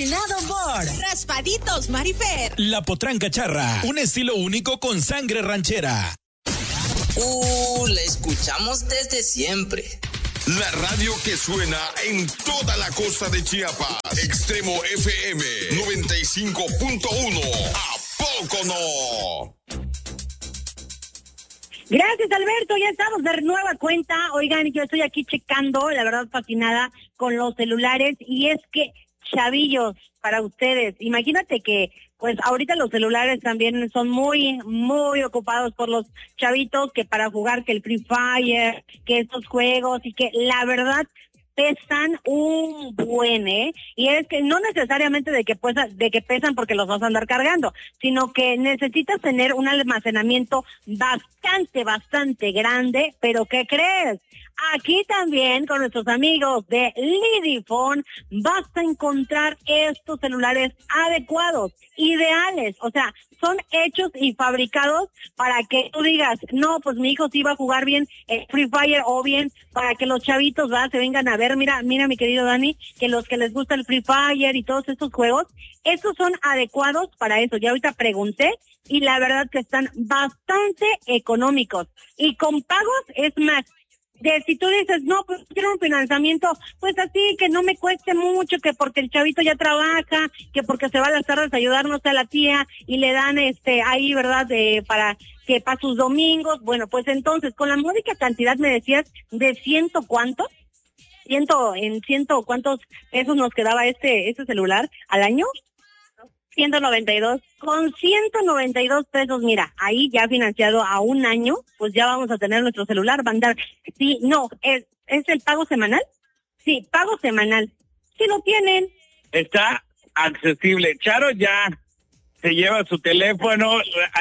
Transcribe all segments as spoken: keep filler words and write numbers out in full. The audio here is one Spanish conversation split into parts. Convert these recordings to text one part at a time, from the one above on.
Patrocinado por Raspaditos Marifer. La Potranca Charra, un estilo único con sangre ranchera. Uh, la escuchamos desde siempre. La radio que suena en toda la costa de Chiapas. Extremo F M noventa y cinco punto uno. ¿A poco no? Gracias, Alberto. Ya estamos de nueva cuenta. Oigan, yo estoy aquí checando, la verdad fascinada con los celulares. Y es que, chavillos, para ustedes, imagínate que pues ahorita los celulares también son muy, muy ocupados por los chavitos, que para jugar que el Free Fire, que estos juegos, y que la verdad pesan un buen, ¿eh? Y es que no necesariamente de que pues, de que pesan porque los vas a andar cargando, sino que necesitas tener un almacenamiento bastante, bastante grande. Pero ¿qué crees? Aquí también con nuestros amigos de Lidifone vas a encontrar estos celulares adecuados, ideales, o sea, son hechos y fabricados para que tú digas, no, pues mi hijo sí va a jugar bien el Free Fire, o bien para que los chavitos va se vengan a ver, mira, mira mi querido Dani, que los que les gusta el Free Fire y todos estos juegos, estos son adecuados para eso. Ya ahorita pregunté y la verdad que están bastante económicos y con pagos, es más, de si tú dices, no, pues quiero un financiamiento, pues así, que no me cueste mucho, que porque el chavito ya trabaja, que porque se va a las tardes a ayudarnos a la tía y le dan este ahí, ¿verdad?, de, para que para sus domingos. Bueno, pues entonces, con la módica cantidad, me decías, de ciento cuántos, ciento, en ciento cuántos pesos nos quedaba este, este celular al año. ciento noventa y dos. Con ciento noventa y dos pesos, mira, ahí ya financiado a un año, pues ya vamos a tener nuestro celular, va a andar. Sí, no, es, es el pago semanal. Sí, pago semanal. Sí lo tienen. Está accesible. Charo ya se lleva su teléfono.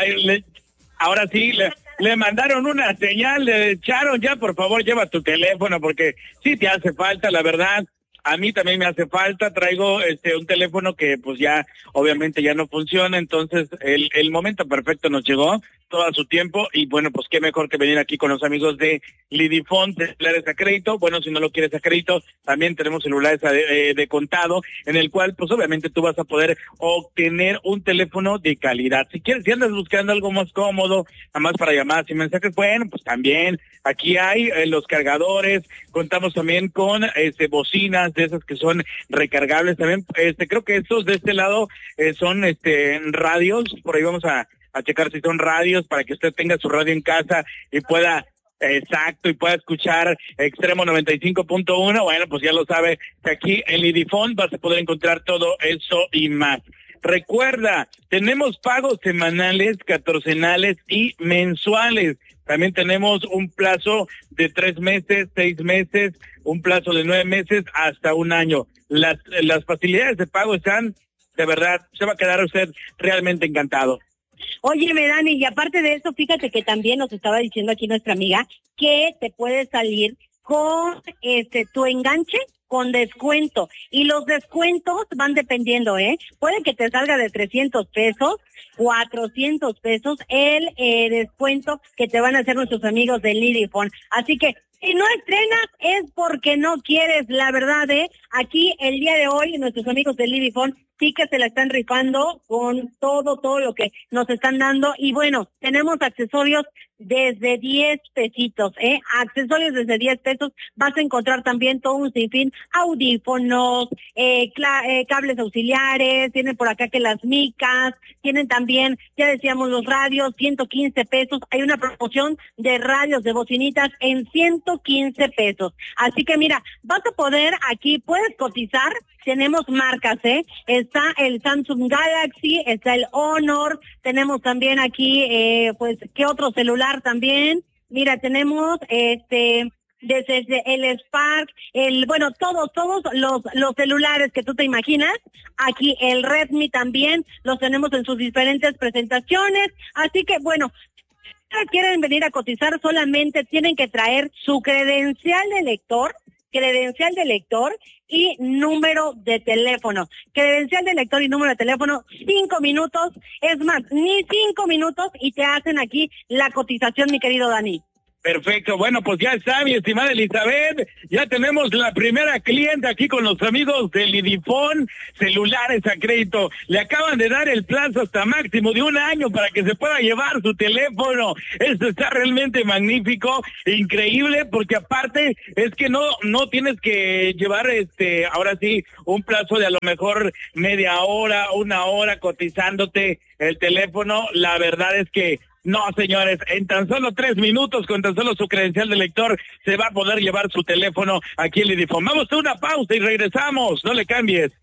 Ahora sí, le, le mandaron una señal de Charo, ya por favor lleva tu teléfono, porque sí te hace falta, la verdad. A mí también me hace falta, traigo este un teléfono que pues ya obviamente ya no funciona, entonces el, el momento perfecto nos llegó, todo a su tiempo, y bueno, pues qué mejor que venir aquí con los amigos de Lidifone, de celulares a crédito. Bueno, si no lo quieres a crédito, también tenemos celulares de, eh, de contado, en el cual pues obviamente tú vas a poder obtener un teléfono de calidad. Si quieres, si andas buscando algo más cómodo, nada más para llamadas y mensajes, bueno, pues también aquí hay eh, los cargadores, contamos también con este bocinas de esas que son recargables también. Este creo que estos de este lado eh, son este radios, por ahí vamos a, a checar si son radios para que usted tenga su radio en casa y pueda, exacto, y pueda escuchar Extremo noventa y cinco punto uno. Bueno, pues ya lo sabe, que aquí en Lidifone vas a poder encontrar todo eso y más. Recuerda, tenemos pagos semanales, catorcenales y mensuales. También tenemos un plazo de tres meses, seis meses, un plazo de nueve meses hasta un año. Las, las facilidades de pago están, de verdad, se va a quedar usted realmente encantado. Óyeme, Dani, y aparte de eso, fíjate que también nos estaba diciendo aquí nuestra amiga que te puede salir con este tu enganche con descuento, y los descuentos van dependiendo, ¿eh? Puede que te salga de trescientos pesos, cuatrocientos pesos el eh, descuento que te van a hacer nuestros amigos de Lidifone. Así que si no estrenas es porque no quieres, la verdad, ¿eh? Aquí el día de hoy nuestros amigos de Lidifone sí que se la están rifando con todo, todo lo que nos están dando. Y bueno, tenemos accesorios desde diez pesitos, ¿eh? Accesorios desde diez pesos. Vas a encontrar también todo un sinfín, audífonos, eh, cla- eh, cables auxiliares, tienen por acá que las micas, tienen también, ya decíamos, los radios, ciento quince pesos. Hay una promoción de radios, de bocinitas en ciento quince pesos. Así que mira, vas a poder aquí, puedes cotizar. Tenemos marcas, ¿eh? Está el Samsung Galaxy, está el Honor, tenemos también aquí, eh, pues, ¿qué otro celular también? Mira, tenemos este, desde el Spark, el, bueno, todos, todos los, los celulares que tú te imaginas. Aquí el Redmi también, los tenemos en sus diferentes presentaciones. Así que, bueno, si quieren venir a cotizar, solamente tienen que traer su credencial de lector, credencial de lector y número de teléfono. Credencial de lector y número de teléfono, cinco minutos, es más, ni cinco minutos y te hacen aquí la cotización, mi querido Dani. Perfecto, bueno, pues ya está, mi estimada Elizabeth, ya tenemos la primera cliente aquí con los amigos de Lidifón, celulares a crédito. Le acaban de dar el plazo hasta máximo de un año para que se pueda llevar su teléfono. Esto está realmente magnífico, increíble, porque aparte es que no no tienes que llevar, este, ahora sí, un plazo de a lo mejor media hora, una hora cotizándote el teléfono. La verdad es que no, señores, en tan solo tres minutos, con tan solo su credencial de lector, se va a poder llevar su teléfono aquí en Lidifón. Vamos a una pausa y regresamos, no le cambies.